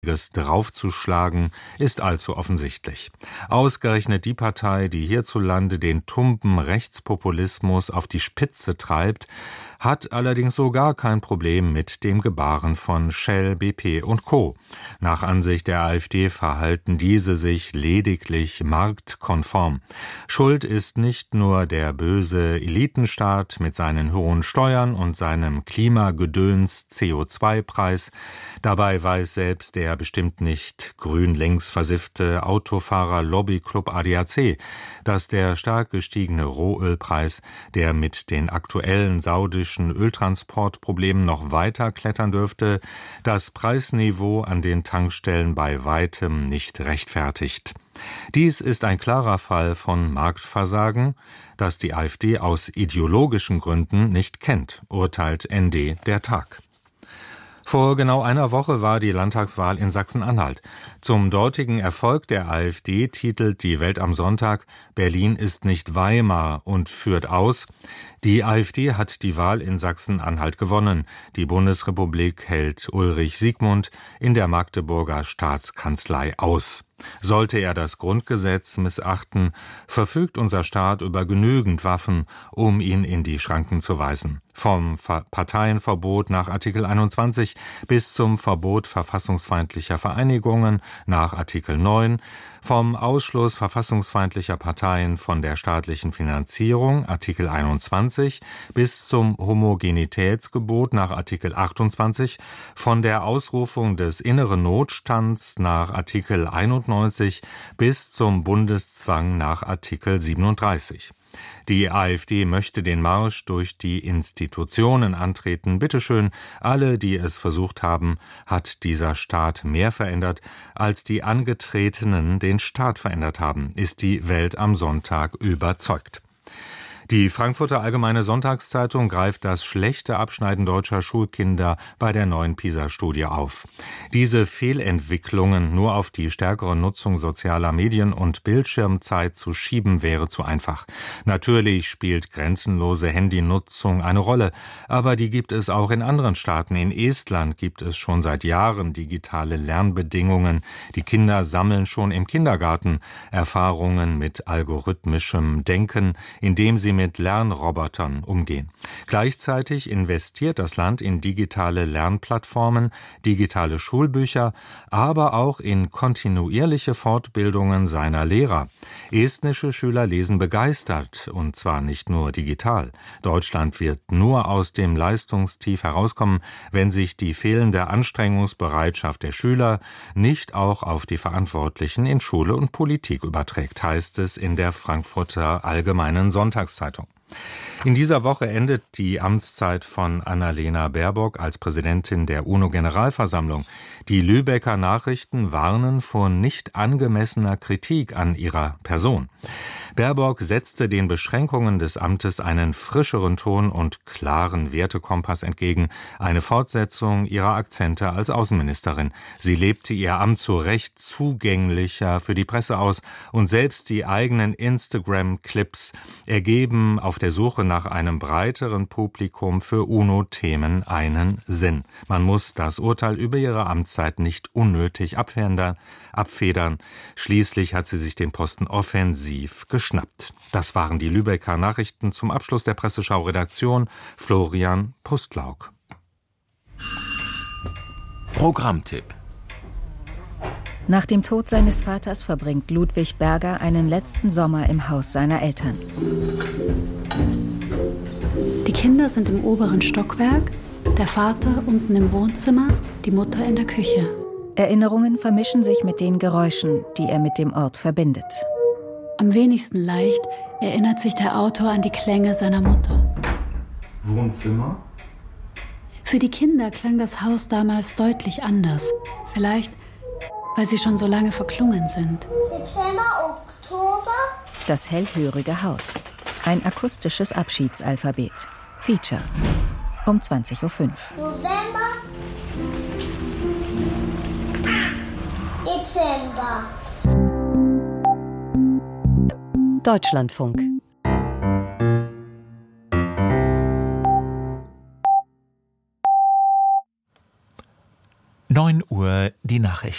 draufzuschlagen, ist allzu offensichtlich. Ausgerechnet die Partei, die hierzulande den tumben Rechtspopulismus auf die Spitze treibt, hat allerdings so gar kein Problem mit dem Gebaren von Shell, BP und Co. Nach Ansicht der AfD verhalten diese sich lediglich marktkonform. Schuld ist nicht nur der böse Elitenstaat mit seinen hohen Steuern und seinem Klimagedöns CO2-Preis. Dabei weiß selbst der bestimmt nicht grün-links versiffte Autofahrer-Lobbyclub ADAC, dass der stark gestiegene Rohölpreis, der mit den aktuellen saudischen Öltransportproblemen noch weiter klettern dürfte, das Preisniveau an den Tankstellen bei weitem nicht rechtfertigt. Dies ist ein klarer Fall von Marktversagen, das die AfD aus ideologischen Gründen nicht kennt, urteilt ND der Tag. Vor genau einer Woche war die Landtagswahl in Sachsen-Anhalt. Zum dortigen Erfolg der AfD titelt die Welt am Sonntag: Berlin ist nicht Weimar und führt aus: Die AfD hat die Wahl in Sachsen-Anhalt gewonnen. Die Bundesrepublik hält Ulrich Siegmund in der Magdeburger Staatskanzlei aus. Sollte er das Grundgesetz missachten, verfügt unser Staat über genügend Waffen, um ihn in die Schranken zu weisen. Vom Parteienverbot nach Artikel 21 bis zum Verbot verfassungsfeindlicher Vereinigungen nach Artikel 9, vom Ausschluss verfassungsfeindlicher Parteien von der staatlichen Finanzierung Artikel 21 bis zum Homogenitätsgebot nach Artikel 28, von der Ausrufung des inneren Notstands nach Artikel 91 bis zum Bundeszwang nach Artikel 37. Die AfD möchte den Marsch durch die Institutionen antreten. Bitteschön, alle, die es versucht haben, hat dieser Staat mehr verändert, als die Angetretenen den Staat verändert haben, ist die Welt am Sonntag überzeugt. Die Frankfurter Allgemeine Sonntagszeitung greift das schlechte Abschneiden deutscher Schulkinder bei der neuen PISA-Studie auf. Diese Fehlentwicklungen nur auf die stärkere Nutzung sozialer Medien und Bildschirmzeit zu schieben, wäre zu einfach. Natürlich spielt grenzenlose Handynutzung eine Rolle, aber die gibt es auch in anderen Staaten. In Estland gibt es schon seit Jahren digitale Lernbedingungen. Die Kinder sammeln schon im Kindergarten Erfahrungen mit algorithmischem Denken, indem sie mit Lernrobotern umgehen. Gleichzeitig investiert das Land in digitale Lernplattformen, digitale Schulbücher, aber auch in kontinuierliche Fortbildungen seiner Lehrer. Estnische Schüler lesen begeistert, und zwar nicht nur digital. Deutschland wird nur aus dem Leistungstief herauskommen, wenn sich die fehlende Anstrengungsbereitschaft der Schüler nicht auch auf die Verantwortlichen in Schule und Politik überträgt, heißt es in der Frankfurter Allgemeinen Sonntagszeitung. In dieser Woche endet die Amtszeit von Annalena Baerbock als Präsidentin der UNO-Generalversammlung. Die Lübecker Nachrichten warnen vor nicht angemessener Kritik an ihrer Person. Baerbock setzte den Beschränkungen des Amtes einen frischeren Ton und klaren Wertekompass entgegen, eine Fortsetzung ihrer Akzente als Außenministerin. Sie lebte ihr Amt zu Recht zugänglicher für die Presse aus und selbst die eigenen Instagram-Clips ergeben auf der Suche nach einem breiteren Publikum für UNO-Themen einen Sinn. Man muss das Urteil über ihre Amtszeit nicht unnötig abfedern. Schließlich hat sie sich den Posten offensiv geschnappt. Das waren die Lübecker Nachrichten zum Abschluss der Presseschau-Redaktion. Florian Pustlauk. Programmtipp: Nach dem Tod seines Vaters verbringt Ludwig Berger einen letzten Sommer im Haus seiner Eltern. Die Kinder sind im oberen Stockwerk, der Vater unten im Wohnzimmer, die Mutter in der Küche. Erinnerungen vermischen sich mit den Geräuschen, die er mit dem Ort verbindet. Am wenigsten leicht erinnert sich der Autor an die Klänge seiner Mutter. Wohnzimmer? Für die Kinder klang das Haus damals deutlich anders. Vielleicht, weil sie schon so lange verklungen sind. September, Oktober. Das hellhörige Haus. Ein akustisches Abschiedsalphabet. Feature. Um 20.05 Uhr. November, Dezember. Deutschlandfunk. 9 Uhr die Nachrichten.